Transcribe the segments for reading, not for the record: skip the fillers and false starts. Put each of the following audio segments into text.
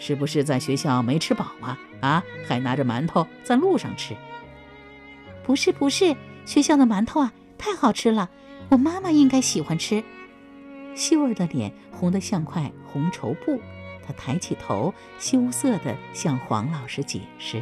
是不是在学校没吃饱啊？还拿着馒头在路上吃？ 不是，学校的馒头啊，太好吃了，我妈妈应该喜欢吃。 秀儿的脸红得像块红绸布，她抬起头，羞涩地向黄老师解释。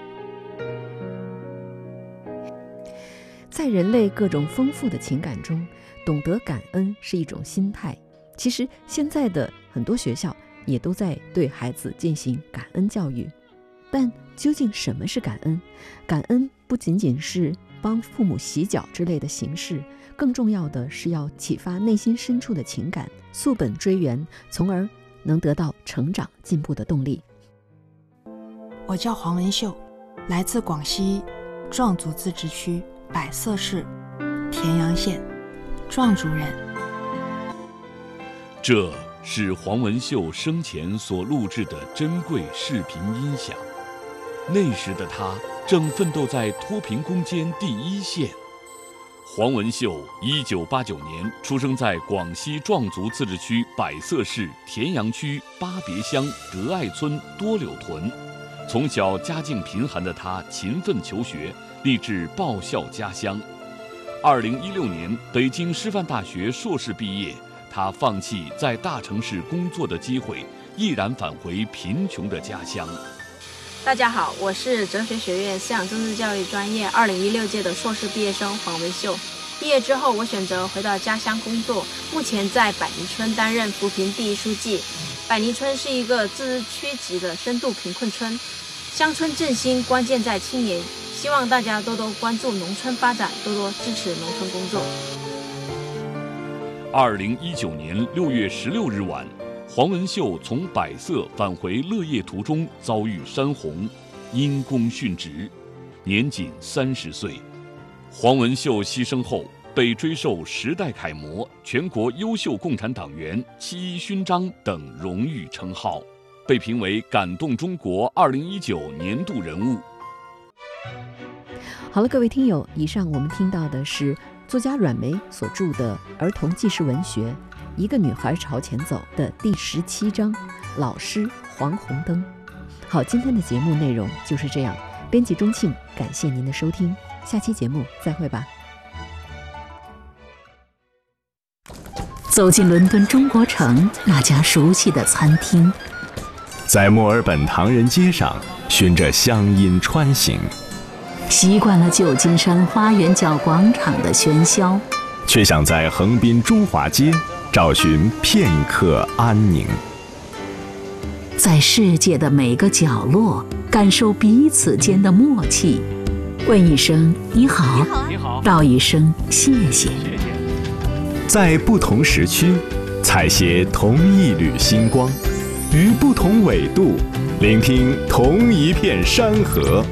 在人类各种丰富的情感中，懂得感恩是一种心态。其实现在的很多学校也都在对孩子进行感恩教育，但究竟什么是感恩？感恩不仅仅是帮父母洗脚之类的形式，更重要的是要启发内心深处的情感，溯本追源，从而能得到成长进步的动力。 我叫黄文秀，来自广西壮族自治区百色市田阳县，壮族人。 这是黄文秀生前所录制的珍贵视频音响。那时的他正奋斗在脱贫攻坚第一线。黄文秀1989年出生在广西壮族自治区百色市田阳区巴别乡德爱村多柳屯。从小家境贫寒的他勤奋求学，立志报效家乡。2016年北京师范大学硕士毕业，他放弃在大城市工作的机会，毅然返回贫穷的家乡。 大家好，我是哲学学院思想政治教育专业2016届的硕士毕业生黄文秀。毕业之后，我选择回到家乡工作，目前在百泥村担任扶贫第一书记。百泥村是一个自治区级的深度贫困村，乡村振兴关键在青年，希望大家多多关注农村发展，多多支持农村工作。 2019年6月16日晚，黄文秀从百色返回乐业途中遭遇山洪，因公殉职，年仅30岁。黄文秀牺牲后，被追授时代楷模、全国优秀共产党员、七一勋章等荣誉称号，被评为感动中国2019年度人物。 好了，各位听友，以上我们听到的是作家阮梅所著的儿童纪实文学《一个女孩朝前走》的第17章，老师黄红灯。好，今天的节目内容就是这样。编辑钟庆，感谢您的收听，下期节目再会吧。 走进伦敦中国城那家熟悉的餐厅， 在墨尔本唐人街上循着乡音穿行， 习惯了旧金山花园角广场的喧嚣， 却想在横滨中华街找寻片刻安宁。 在世界的每个角落感受彼此间的默契，问一声你好，道一声谢谢。 在不同时区采撷同一缕星光，于不同纬度聆听同一片山河。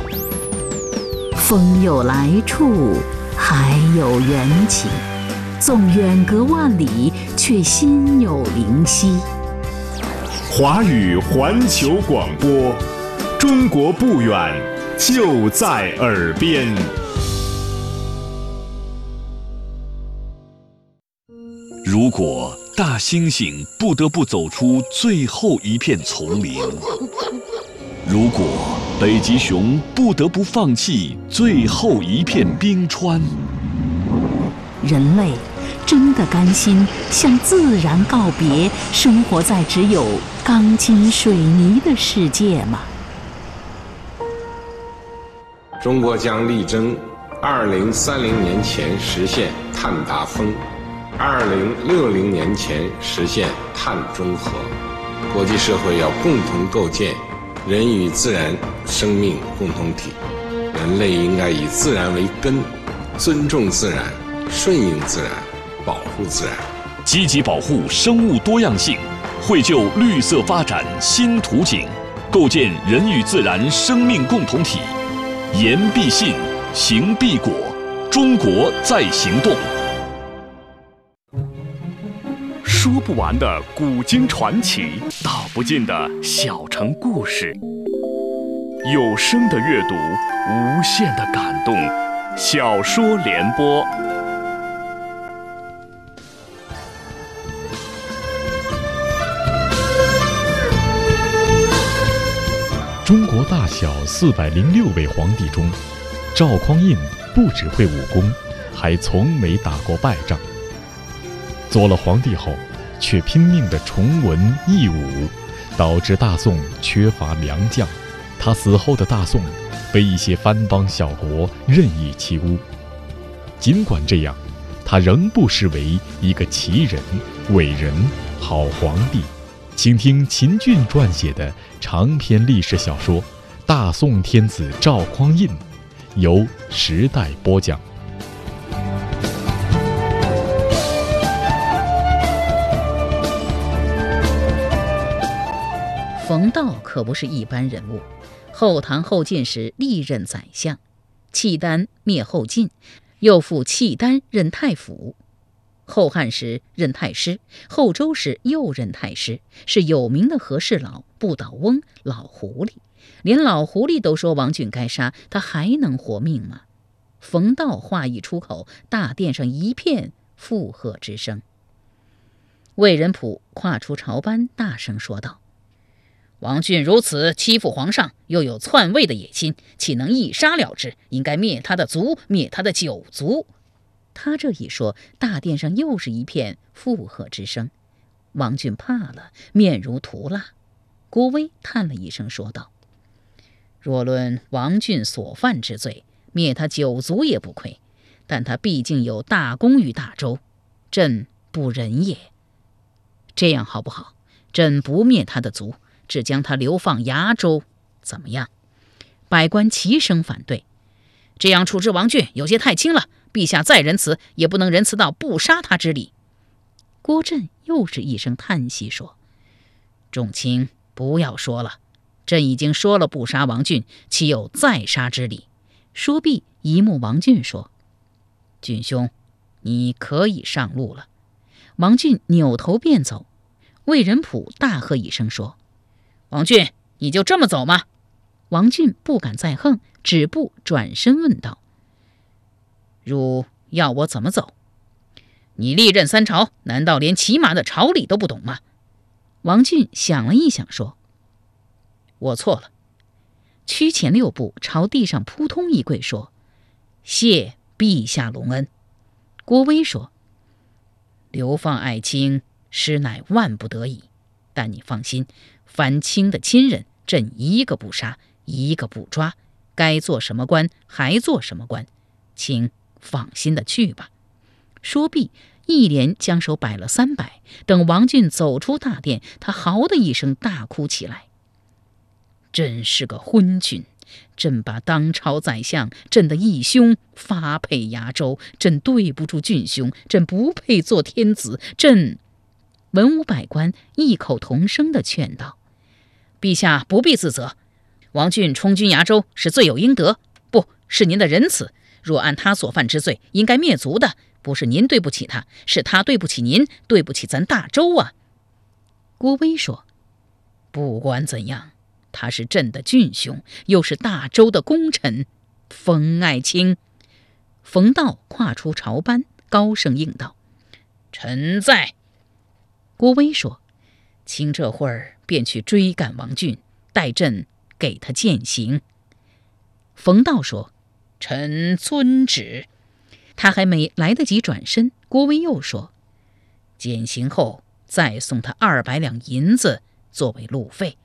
风有来处，海有缘起，纵远隔万里，却心有灵犀。 华语环球广播，中国不远，就在耳边。 如果大猩猩不得不走出最后一片丛林，如果北极熊不得不放弃最后一片冰川， 人类真的甘心向自然告别，生活在只有钢筋水泥的世界吗？ 中国将力争2030年前实现碳达峰，2060年前实现碳中和。国际社会要共同构建人与自然生命共同体，人类应该以自然为根，尊重自然，顺应自然，保护自然， 积极保护生物多样性，绘就绿色发展新图景，构建人与自然生命共同体。言必信，行必果，中国在行动。 说不完的古今传奇，道不尽的小城故事，有声的阅读，无限的感动。小说联播。 中国大小406位皇帝中，赵匡胤不只会武功，还从没打过败仗。做了皇帝后，却拼命地崇文抑武，导致大宋缺乏良将。他死后的大宋被一些藩邦小国任意欺污。尽管这样，他仍不失为一个奇人、伟人、好皇帝。请听秦俊撰写的长篇历史小说《大宋天子赵匡胤》，由时代播讲。 冯道可不是一般人物，后唐后晋时历任宰相，契丹灭后晋，又复契丹任太府。后汉时任太师，后周时又任太师，是有名的和事佬、不倒翁、老狐狸。连老狐狸都说王俊该杀，他还能活命吗？冯道话一出口，大殿上一片附和之声。魏仁溥跨出朝班，大声说道：王俊如此欺负皇上，又有篡位的野心，岂能一杀了之？应该灭他的族，灭他的九族。他这一说，大殿上又是一片附和之声。王俊怕了，面如涂蜡。郭威叹了一声说道：若论王俊所犯之罪，灭他九族也不亏，但他毕竟有大功于大周，朕不忍也。这样好不好？朕不灭他的族，只将他流放崖州，怎么样？百官齐声反对。这样处置王俊有些太轻了，陛下再仁慈，也不能仁慈到不杀他之理。郭震又是一声叹息说：众卿不要说了，朕已经说了不杀王俊，岂有再杀之理？说毕，一目王俊说：俊兄，你可以上路了。王俊扭头便走。魏仁溥大喝一声说：王俊，你就这么走吗？王俊不敢再横，止步转身问道：汝要我怎么走？你历任三朝，难道连起码的朝礼都不懂吗？王俊想了一想说：我错了。屈前6步，朝地上扑通一跪说：谢陛下隆恩。郭威说：流放爱卿，实乃万不得已，但你放心，反清的亲人，朕一个不杀，一个不抓，该做什么官还做什么官，请放心的去吧。说毕，一连将手摆了300。等王俊走出大殿，他嚎的一声大哭起来：朕是个昏君，朕把当朝宰相，朕的义兄发配崖州，朕对不住俊兄，朕不配做天子，朕……文武百官异口同声地劝道：陛下不必自责，王俊充军崖州是罪有应得，不是您的仁慈。若按他所犯之罪，应该灭族的，不是您对不起他，是他对不起您，对不起咱大周啊。郭威说：不管怎样，他是朕的俊兄，又是大周的功臣，冯爱卿。冯道跨出朝班，高声应道：臣在。郭威说：卿这会儿便去追赶王俊，待朕给他践行。冯道说：臣遵旨。他还没来得及转身，郭威又说：减刑后再送他200两银子作为路费。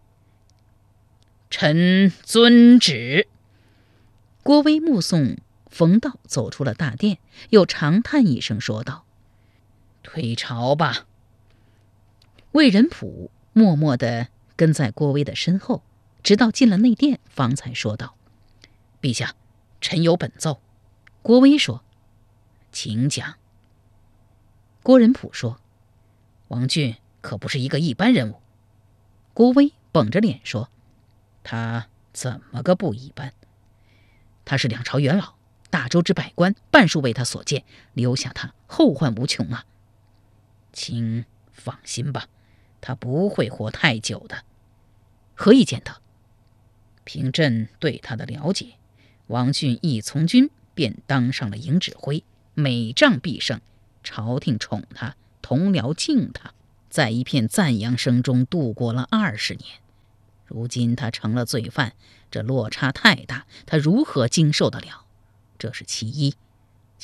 臣遵旨。郭威目送冯道走出了大殿，又长叹一声说道：退朝吧。魏仁溥默默地跟在郭威的身后，直到进了内殿，方才说道：陛下，臣有本奏。郭威说：请讲。郭仁溥说：王俊可不是一个一般人物。郭威绷着脸说：他怎么个不一般？他是2朝元老，大周之百官半数为他所建，留下他后患无穷啊。请放心吧，他不会活太久的。何以见得？凭朕对他的了解，王俊一从军便当上了营指挥，每仗必胜，朝廷宠他，同僚敬他，在一片赞扬声中度过了20年。 如今他成了罪犯，这落差太大，他如何经受得了？这是其一。